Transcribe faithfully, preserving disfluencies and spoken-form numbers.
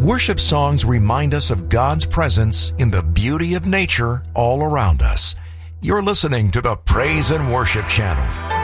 Worship songs remind us of God's presence in the beauty of nature all around us. You're listening to the Praise and Worship Channel.